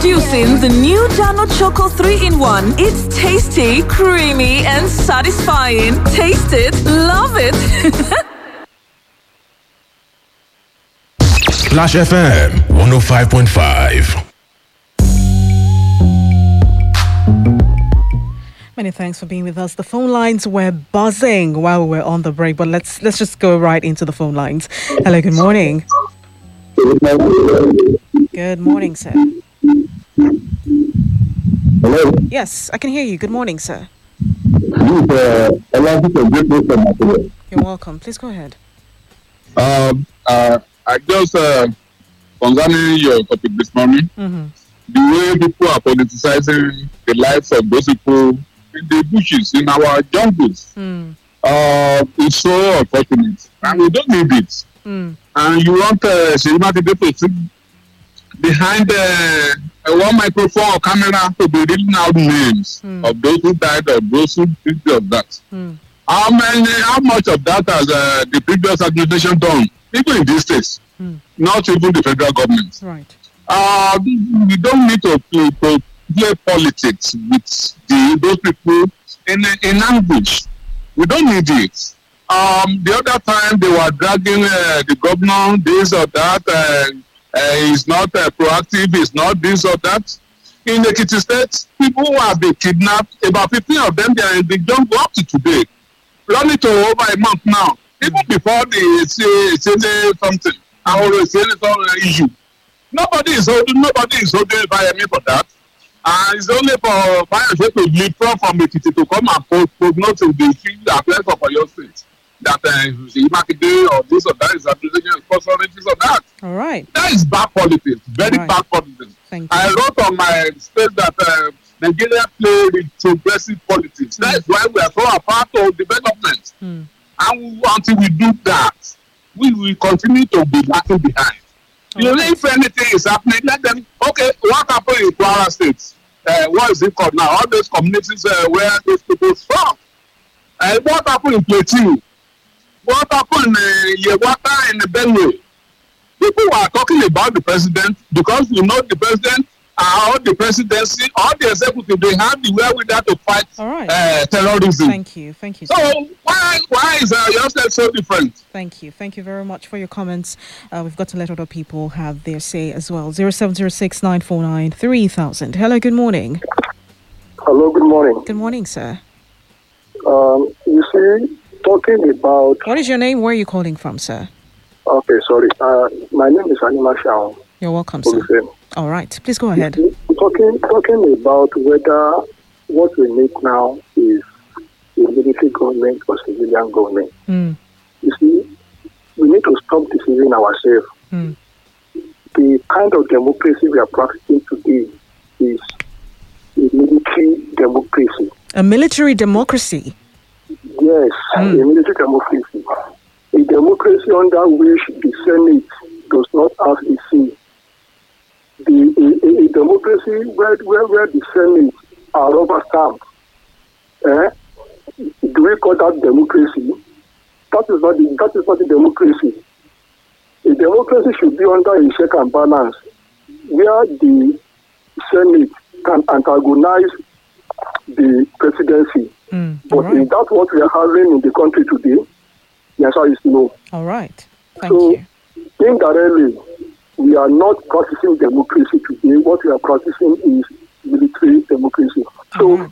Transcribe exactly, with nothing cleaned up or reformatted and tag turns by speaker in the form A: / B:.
A: Introducing the new Dano Choco three in one. It's tasty, creamy, and satisfying. Taste it, love it.
B: Splash F M one oh five point five.
C: Many thanks for being with us. The phone lines were buzzing while we were on the break, but let's let's just go right into the phone lines. Hello, good morning. Good morning, sir.
D: Hello.
C: Yes, I can hear you. Good morning, sir.
D: This is uh,
C: You're welcome. Please go ahead.
D: Um, uh, I just uh, concerning your topic this morning,
C: Mm-hmm.
D: the way people are politicizing the lives of those people in the bushes, in our jungles,
C: Mm.
D: uh, is so unfortunate, and we don't need it.
C: Mm.
D: And you want uh, Shirima to sit behind uh, one microphone or camera to be reading out names
C: Mm.
D: of those who died or those who did of that.
C: Mm.
D: How many? How much of that has uh, the previous administration done? Even in these states,
C: Mm.
D: not even the federal government.
C: Right.
D: Uh, we don't need to play, to play politics with the, those people in in language. We don't need it. Um, the other time they were dragging uh, the governor, this or that. Uh, uh, he's not uh, proactive. He's not this or that. In Ekiti State, people who have been kidnapped, about fifteen of them, they are in the jungle up to today. Running to over a month now. Even before the say, say something, I always say some issue. Nobody is holding. Nobody is holding Bayemi for that. And it's only for Bayemi to leapfrog from Ekiti to come and prognose in the field affairs of your state that the Imakide or this or that is accusation of sponsoring this or that.
C: All right.
D: That is bad politics. Very
C: Right.
D: bad politics.
C: Thank you.
D: I wrote on my state that uh, Nigeria play with progressive politics. That is why we are so apart of development.
C: Mm.
D: And we, until we do that, we will continue to be lagging behind. You know,
C: Okay.
D: if anything is happening, let them. Okay, what happened in Kwara State? Uh, what is it called now? All those communities uh, where those people from. Uh, what happened in Plateau? What happened in uh, Yewata and Benue? People are talking about the president because we know the president, uh, all the presidency, all the executive, they have the wherewithal to fight
C: All right.
D: uh, terrorism.
C: Thank you. Thank you, sir.
D: So why why is uh, your state so different?
C: Thank you. Thank you very much for your comments. Uh, we've got to let other people have their say as well. zero seven zero six nine four nine three thousand. Hello, good morning.
E: Hello, good morning.
C: Good morning, sir.
E: Um, you see, talking about...
C: What is your name? Where are you calling from, sir?
E: Okay, sorry. Uh, my name is Anima Shaun.
C: You're welcome, sir.
E: Olufemi.
C: All right. Please go ahead.
E: Talking, talking about whether what we need now is a military government or civilian government.
C: Mm.
E: You see, we need to stop deceiving ourselves.
C: Mm.
E: The kind of democracy we are practicing today is a military democracy.
C: A military democracy.
E: Yes,
C: Mm.
E: a military democracy. A democracy under which the Senate does not have a say. The, a, a, a democracy where, where, where the Senate are rubber stamped. Eh? Do we call that democracy? That is not the, that is not a democracy. A democracy should be under a check and balance where the Senate can antagonize the presidency.
C: Mm.
E: But
C: All right.
E: is that what we are having in the country today? The answer is no.
C: All right. Thank
E: so,
C: you.
E: indirectly, we are not practicing democracy today. What we are practicing is military democracy. So,
C: All right.